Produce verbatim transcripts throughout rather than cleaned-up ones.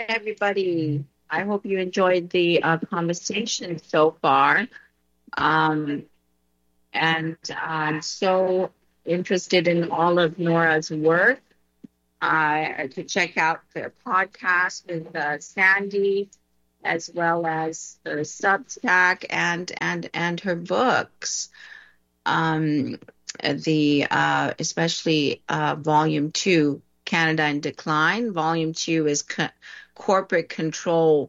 everybody. I hope you enjoyed the uh, conversation so far. Um, and I'm so interested in all of Nora's work. Uh, to check out their podcast with uh, Sandy, as well as her Substack and and and her books. Um, the uh, especially uh, Volume Two, Canada in Decline. Volume Two is co- corporate control.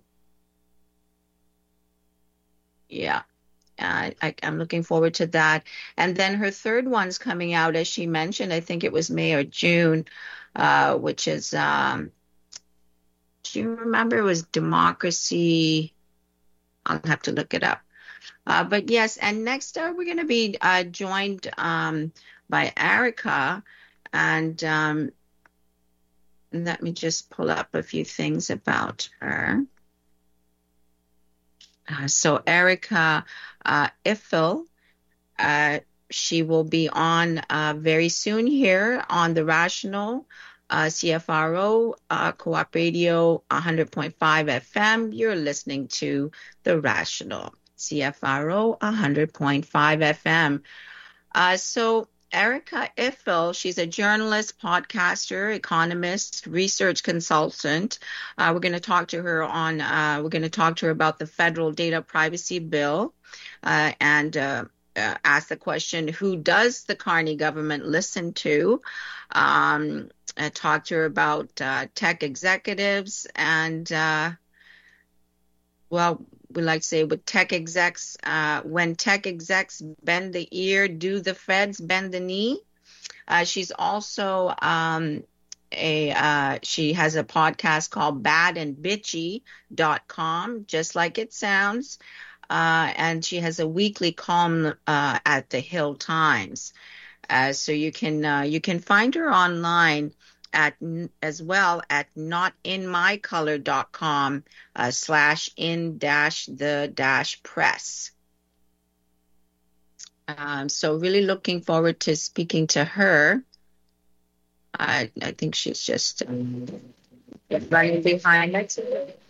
Yeah. Uh, I, I'm looking forward to that. And then her third one's coming out, as she mentioned. I think it was May or June, uh, which is, um, do you remember? It was Democracy. I'll have to look it up. Uh, but yes, and next uh, we're going to be uh, joined um, by Erica. And um, let me just pull up a few things about her. Uh, so Erica uh, Iffel, uh, she will be on uh, very soon here on the Rational uh, C F R O uh, Co-op Radio one hundred point five F M. You're listening to the Rational C F R O one hundred point five F M. Uh, so Erica Iffel, she's a journalist, podcaster, economist, research consultant. Uh, we're going to talk to her on. Uh, we're going to talk to her about the federal data privacy bill, uh, and uh, uh, ask the question: who does the Carney government listen to? Um, I talk to her about uh, tech executives and. Uh, well, we like to say with tech execs, uh, when tech execs bend the ear, do the feds bend the knee? Uh, she's also um, a, uh, she has a podcast called bad and bitchy dot com, just like it sounds. Uh, and she has a weekly column uh, at the Hill Times. Uh, so you can uh, you can find her online at as well at notinmycolor.com uh, slash in dash the dash press. Um, so really looking forward to speaking to her. I I think she's just um, running behind us.